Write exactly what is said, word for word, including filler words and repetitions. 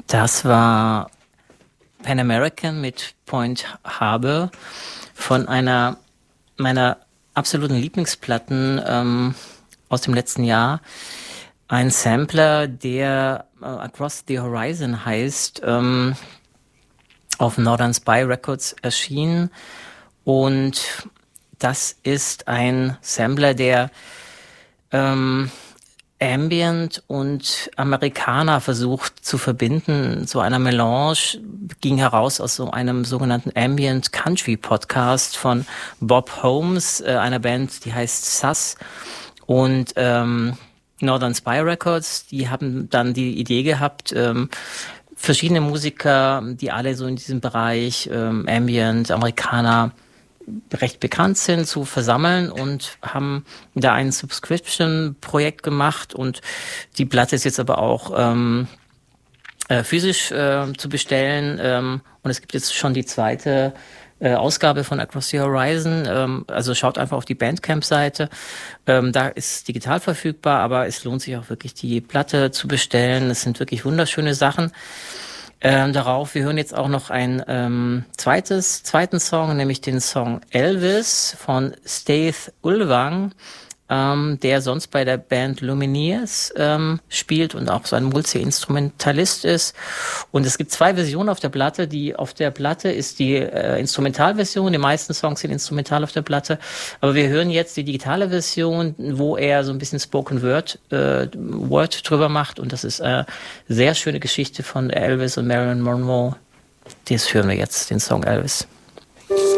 Das war Pan American mit Point Harbor von einer meiner absoluten Lieblingsplatten ähm, aus dem letzten Jahr. Ein Sampler, der äh, Across the Horizon heißt, ähm, auf Northern Spy Records erschienen. Und das ist ein Sampler, der ähm, Ambient und Amerikaner versucht zu verbinden. So einer Melange ging heraus aus so einem sogenannten Ambient Country Podcast von Bob Holmes, äh, einer Band, die heißt Sus. Und ähm, Northern Spy Records, die haben dann die Idee gehabt, ähm, verschiedene Musiker, die alle so in diesem Bereich ähm, Ambient, Amerikaner recht bekannt sind, zu versammeln und haben da ein Subscription-Projekt gemacht und die Platte ist jetzt aber auch ähm, äh, physisch äh, zu bestellen ähm, und es gibt jetzt schon die zweite äh, Ausgabe von Across the Horizon, ähm, also schaut einfach auf die Bandcamp-Seite, ähm, da ist digital verfügbar, aber es lohnt sich auch wirklich die Platte zu bestellen, es sind wirklich wunderschöne Sachen. Ähm, darauf, wir hören jetzt auch noch ein ähm, zweites, zweiten Song, nämlich den Song Elvis von Steve Ulwang, ähm, der sonst bei der Band Lumineers ähm, spielt und auch so ein Multi-Instrumentalist ist. Und es gibt zwei Versionen auf der Platte. Die auf der Platte ist die äh, Instrumentalversion. Die meisten Songs sind instrumental auf der Platte. Aber wir hören jetzt die digitale Version, wo er so ein bisschen Spoken Word, äh, Word drüber macht. Und das ist eine sehr schöne Geschichte von Elvis und Marilyn Monroe. Das hören wir jetzt, den Song Elvis.